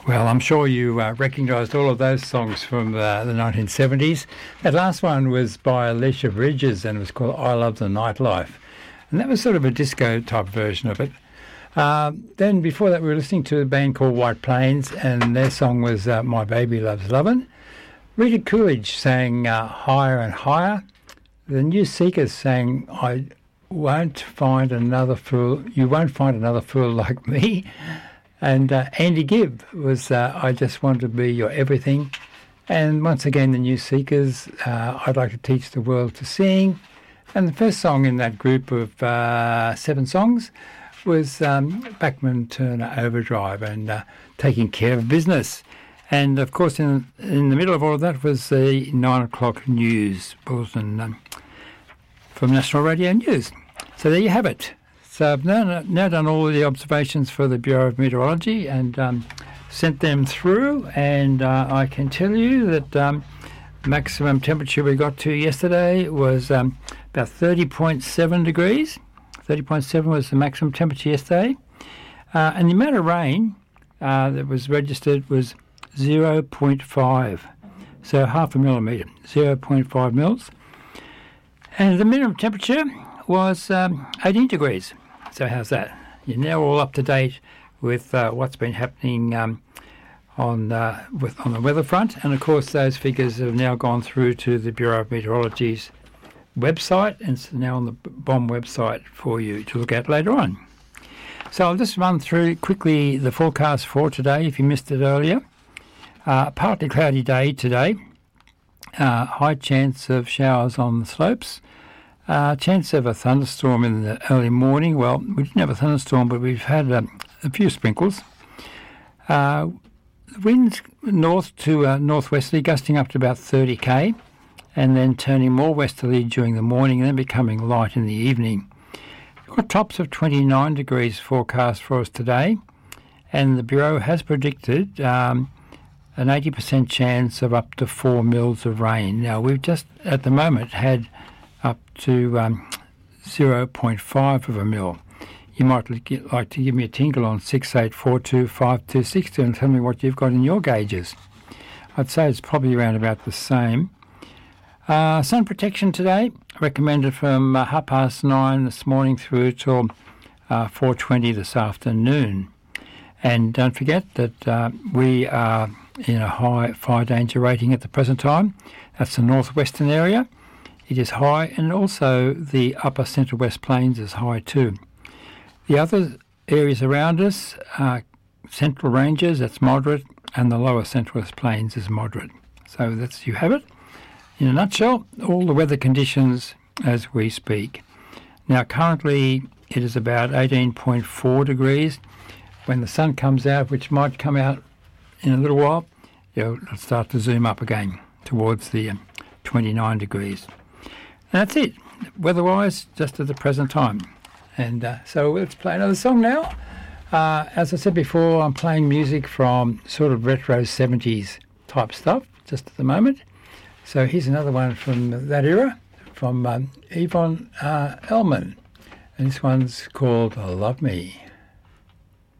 Well, I'm sure you recognised all of those songs from the 1970s. That last one was by Alicia Bridges and it was called I Love the Nightlife. And that was sort of a disco type version of it. Then before that we were listening to a band called White Plains and their song was My Baby Loves Lovin'. Rita Coolidge sang Higher and Higher. The New Seekers sang you won't find another fool like me. And Andy Gibb was I Just Want to Be Your Everything. And once again, the New Seekers, I'd Like to Teach the World to Sing. And the first song in that group of 7 songs was Bachman Turner Overdrive and Taking Care of Business. And, of course, in the middle of all of that was the 9 o'clock news bulletin from National Radio News. So there you have it. So I've now done all the observations for the Bureau of Meteorology and sent them through, and I can tell you that maximum temperature we got to yesterday was about 30.7 degrees. 30.7 was the maximum temperature yesterday. And the amount of rain that was registered was 0.5, so half a millimetre, 0.5 mils. And the minimum temperature was 18 degrees. So how's that? You're now all up to date with what's been happening on the weather front, and of course those figures have now gone through to the Bureau of Meteorology's website, and it's now on the BOM website for you to look at later on. So I'll just run through quickly the forecast for today if you missed it earlier. Partly cloudy day today, high chance of showers on the slopes. Chance of a thunderstorm in the early morning. Well, we didn't have a thunderstorm, but we've had a few sprinkles. Winds north to northwesterly, gusting up to about 30 km, and then turning more westerly during the morning and then becoming light in the evening. We've got tops of 29 degrees forecast for us today, and the Bureau has predicted an 80% chance of up to 4 mils of rain. Now, we've just, at the moment, had up to 0.5 of a mil. You might like to give me a tinkle on 68425262 and tell me what you've got in your gauges. I'd say it's probably around about the same. Sun protection today, recommended from 9:30 this morning through till 4:20 this afternoon. And don't forget that we are in a high fire danger rating at the present time. That's the northwestern area. It is high, and also the upper Central West Plains is high too. The other areas around us are Central Ranges, that's moderate, and the lower Central West Plains is moderate. So you have it. In a nutshell, all the weather conditions as we speak. Now currently it is about 18.4 degrees. When the sun comes out, which might come out in a little while, it'll start to zoom up again towards the 29 degrees. And that's it, weather-wise, just at the present time. And so let's play another song now. As I said before, I'm playing music from sort of retro 70s type stuff, just at the moment. So here's another one from that era, from Yvonne Elliman. And this one's called Love Me.